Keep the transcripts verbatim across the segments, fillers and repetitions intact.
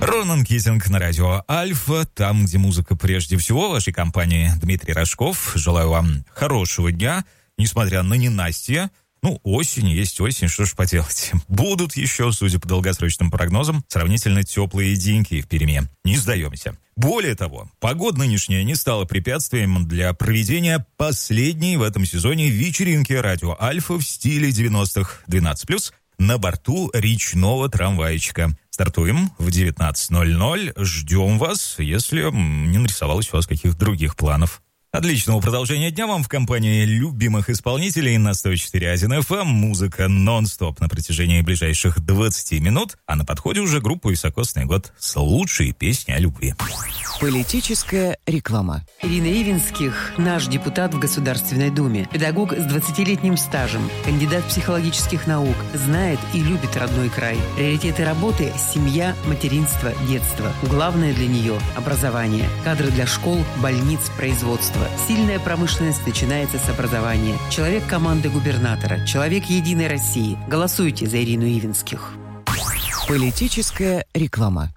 Ронан Китинг на радио Альфа, там, где музыка прежде всего. В вашей компании Дмитрий Рожков. Желаю вам хорошего дня, несмотря на ненастье. Ну, осень есть осень, что ж поделать. Будут еще, судя по долгосрочным прогнозам, сравнительно теплые деньки в Перми. Не сдаемся. Более того, погода нынешняя не стала препятствием для проведения последней в этом сезоне вечеринки радио Альфа в стиле девяностых двенадцать плюс на борту речного трамвайчика. Стартуем в девятнадцать ноль ноль. Ждем вас, если не нарисовалось у вас каких-то других планов. Отличного продолжения дня вам в компании любимых исполнителей на сто четыре один эф эм. Музыка нон-стоп на протяжении ближайших двадцати минут. А на подходе уже группа «Високосный год» с лучшей песней о любви. Политическая реклама. Ирина Ивинских, наш депутат в Государственной Думе, педагог с двадцатилетним стажем, кандидат психологических наук, знает и любит родной край. Приоритеты работы – семья, материнство, детство. Главное для нее – образование. Кадры для школ, больниц, производства. Сильная промышленность начинается с образования. Человек команды губернатора, человек Единой России. Голосуйте за Ирину Ивинских. Политическая реклама.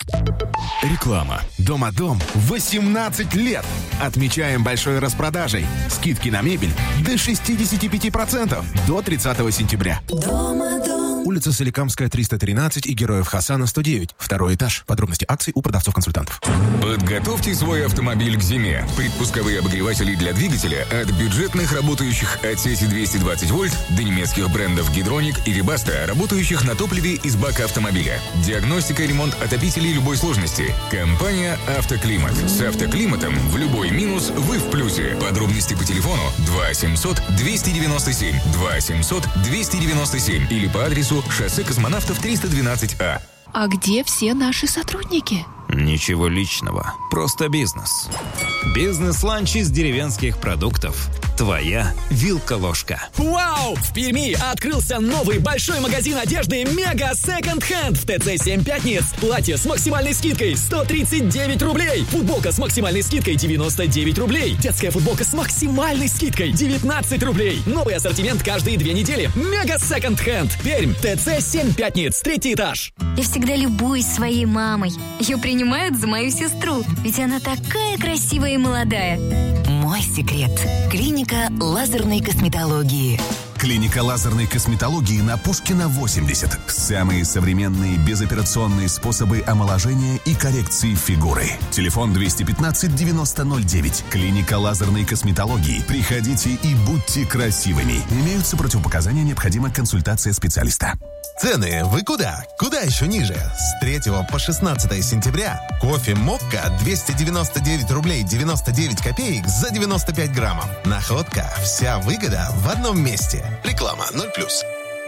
Реклама. Дома-дом. восемнадцать лет. Отмечаем большой распродажей. Скидки на мебель до шестьдесят пять процентов до тридцатого сентября. Дома-дом. Улица Соликамская, триста тринадцать и Героев Хасана, сто девять. Второй этаж. Подробности акций у продавцов-консультантов. Подготовьте свой автомобиль к зиме. Предпусковые обогреватели для двигателя от бюджетных, работающих от сети двести двадцать вольт, до немецких брендов Гидроник и Вибаста, работающих на топливе из бака автомобиля. Диагностика и ремонт отопителей любой сложности. Компания «Автоклимат». С «Автоклиматом» в любой минус вы в плюсе. Подробности по телефону два семьсот двести девяносто семь, два семьсот двести девяносто семь или по адресу шоссе Космонавтов триста двенадцать А. А где все наши сотрудники? Ничего личного, просто бизнес. Бизнес-ланч из деревенских продуктов. Твоя вилка-ложка. Вау! В Перми открылся новый большой магазин одежды «Мега Секонд Хенд» в ТЦ семь Пятниц. Платье с максимальной скидкой сто тридцать девять рублей. Футболка с максимальной скидкой девяносто девять рублей. Детская футболка с максимальной скидкой девятнадцать рублей. Новый ассортимент каждые две недели. «Мега Секонд Хенд». Пермь, ТЦ семь Пятниц, третий этаж. Я всегда любуюсь своей мамой. Ее принимают за мою сестру, ведь она такая красивая и молодая. Мой секрет. Клиника лазерной косметологии. Клиника лазерной косметологии на Пушкина, восемьдесят. Самые современные безоперационные способы омоложения и коррекции фигуры. Телефон двести пятнадцать девяносто ноль девять. Клиника лазерной косметологии. Приходите и будьте красивыми. Имеются противопоказания, необходима консультация специалиста. Цены вы куда? Куда еще ниже? С третьего по шестнадцатое сентября кофе «Мокка» двести девяносто девять рублей девяносто девять копеек за девяносто пять граммов. Находка. Вся выгода в одном месте. Реклама ноль плюс.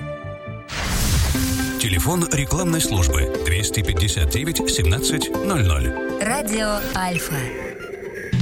Телефон рекламной службы двести пятьдесят девять семнадцать ноль ноль. Радио Альфа.